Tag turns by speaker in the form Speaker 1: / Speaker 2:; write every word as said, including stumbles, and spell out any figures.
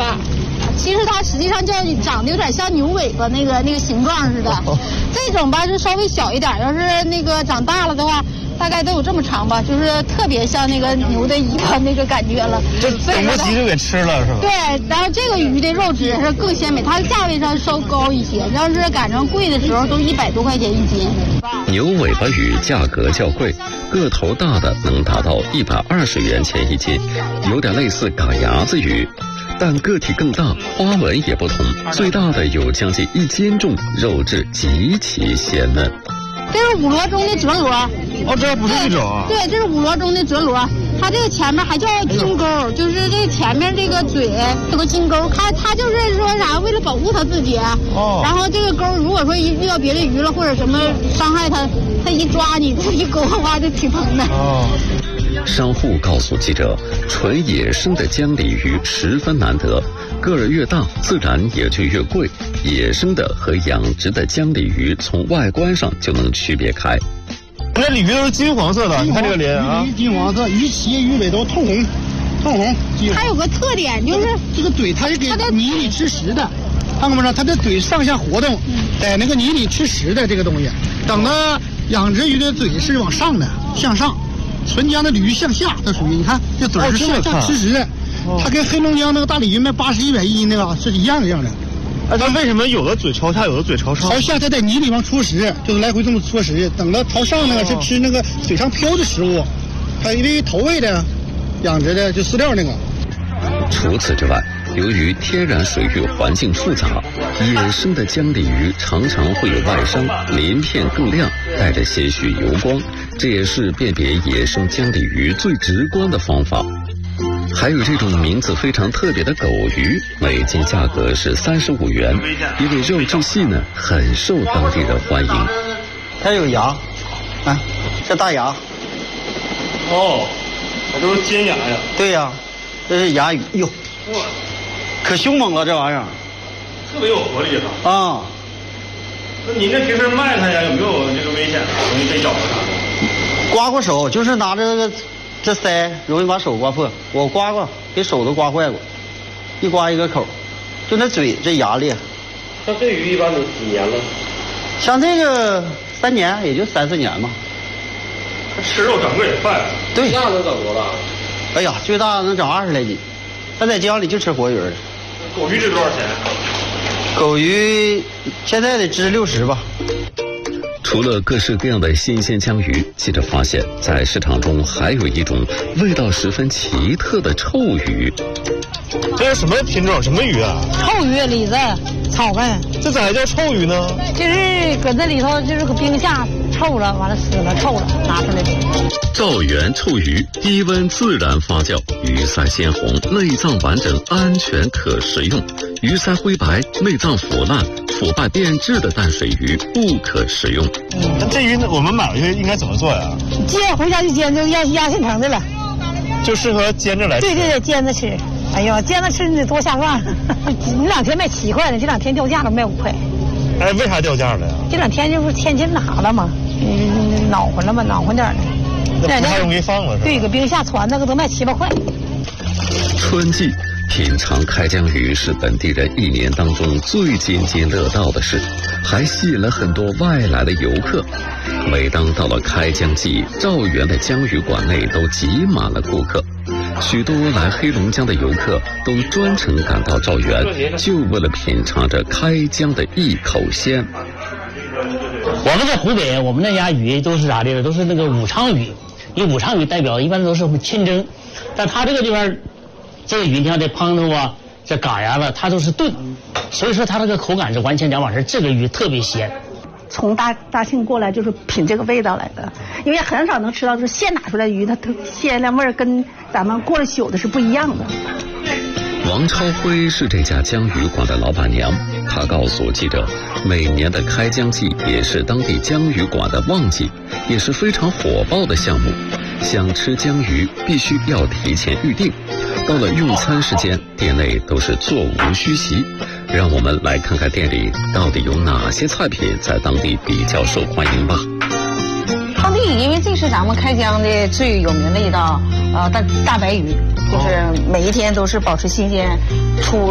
Speaker 1: 巴。其实它实际上叫长得有点像牛尾巴那个那个形状似的，这种吧就稍微小一点，要是那个长大了的话，大概都有这么长吧，就是特别像那个牛的尾巴那个感觉了。
Speaker 2: 这等不及就给吃了是吧？
Speaker 1: 对，然后这个鱼的肉质是更鲜美，它的价位上稍高一些，要是赶上贵的时候都一百多块钱一斤。
Speaker 3: 牛尾巴鱼价格较贵，个头大的能达到一百二十元钱一斤，有点类似嘎牙子鱼。但个体更大，花纹也不同，最大的有将近一斤重，肉质极其鲜嫩。
Speaker 1: 这是五螺中的折螺。
Speaker 2: 哦，这还不是一种啊？
Speaker 1: 对，这是五螺中的折螺，它这个前面还叫金钩，哎、就是这前面这个嘴有个金钩，它它就是说啥，为了保护它自己。哦。然后这个钩如果说遇到别的鱼了或者什么伤害它，它一抓你，这一勾的话就挺疼的。
Speaker 3: 哦。商户告诉记者，纯野生的江鲤鱼十分难得，个儿越大，自然也就越贵。野生的和养殖的江鲤鱼从外观上就能区别开。
Speaker 2: 这鲤鱼都是金黄色的，你看这个鳞啊，
Speaker 4: 鱼金黄色，鱼鳍、鱼尾都透红，透红。
Speaker 1: 它有个特点就是
Speaker 4: 这个嘴，它是给泥里吃食的，看看没着？它的嘴上下活动，在那个泥里吃食的这个东西。等到养殖鱼的嘴是往上的，向上。纯江的鲤鱼向下，它属于你看这嘴是向下吃食的，哦、它跟黑龙江那个大鲤鱼卖八十一百一那个是一样的样的。
Speaker 2: 哎，它为什么有的嘴朝下，有的嘴朝上？
Speaker 4: 朝下它在泥里方戳食，就是来回这么戳食。等到朝上那个是吃那个嘴上飘的食物，它因为投喂的、养殖的就饲料那个。
Speaker 3: 除此之外，由于天然水域环境复杂，野生的江鲤鱼常常会有外伤，鳞片更亮，带着些许油光。这也是辨别野生江鲤鱼最直观的方法。还有这种名字非常特别的狗鱼，每斤价格是三十五元，因为肉质细呢，很受当地人欢迎。
Speaker 5: 它有牙，啊，这大牙。
Speaker 2: 哦，这都是尖牙呀。
Speaker 5: 对呀，这是牙鱼，哟，哇，可凶猛了这玩意儿。
Speaker 2: 特别有活力哈。
Speaker 5: 啊。
Speaker 2: 那您这平时卖它呀，有没有这个危险？容易被咬啥的？
Speaker 5: 刮过手，就是拿着这个这腮，容易把手刮破。我刮过，给手都刮坏过，一刮一个口，就那嘴这牙裂。
Speaker 6: 像这鱼一般都几年了？
Speaker 5: 像这个三年，也就三四年嘛。
Speaker 2: 它吃肉长个也快。
Speaker 5: 对。
Speaker 6: 最大能长多大？
Speaker 5: 哎呀，最大能长二十来斤。它在江里就吃活鱼的。
Speaker 2: 狗鱼值多少钱？
Speaker 5: 狗鱼现在得值六十吧。
Speaker 3: 除了各式各样的新鲜江鱼，记者发现，在市场中还有一种味道十分奇特的臭鱼。
Speaker 2: 这是什么品种？什么鱼啊？
Speaker 7: 臭鱼，李子、草根。
Speaker 2: 这咋还叫臭鱼呢？
Speaker 7: 就是搁这里头，就是搁冰下臭了，完了死了，臭了，拿出来的。
Speaker 3: 赵源臭鱼，低温自然发酵，鱼鳃鲜红，内脏完整，安全可食用。鱼鳃灰白，内脏腐烂。腐败变质的淡水鱼不可食用。
Speaker 2: 那这鱼我们买回去应该怎么做呀？
Speaker 7: 煎，回家就煎，就压压现成的了，
Speaker 2: 就适合煎着来吃。
Speaker 7: 对对对，煎着吃。哎呦，煎着吃你得多下饭。你两天卖七块呢，这两天掉价了，卖五块。
Speaker 2: 哎，为啥掉价了呀？
Speaker 7: 这两天这不天气哪了吗？嗯，暖和了嘛，暖和点的。
Speaker 2: 那不太容易放了是吧？
Speaker 7: 对，搁冰下传那个都卖七八块。
Speaker 3: 春季。品尝开江鱼是本地人一年当中最津津乐道的事，还吸引了很多外来的游客。每当到了开江季，赵源的江鱼馆内都挤满了顾客，许多来黑龙江的游客都专程赶到赵源，就为了品尝这开江的一口鲜。
Speaker 8: 我们在湖北，我们那家鱼都是啥的？都是那个武昌鱼，以武昌鱼代表，一般都是清蒸，但它这个地方。这个鱼你像这胖头啊，这嘎牙子，它都是炖，所以说它这个口感是完全两码事。这个鱼特别鲜。
Speaker 9: 从大大庆过来就是品这个味道来的，因为很少能吃到就是现打出来的鱼，它特鲜亮味儿跟咱们过了宿的是不一样的。
Speaker 3: 王超辉是这家江鱼馆的老板娘，她告诉记者，每年的开江季也是当地江鱼馆的旺季，也是非常火爆的项目。想吃江鱼必须要提前预定，到了用餐时间，店内都是座无虚席。让我们来看看店里到底有哪些菜品在当地比较受欢迎吧。
Speaker 10: 当地因为这是咱们开江的最有名的一道呃大大白鱼，就是每一天都是保持新鲜出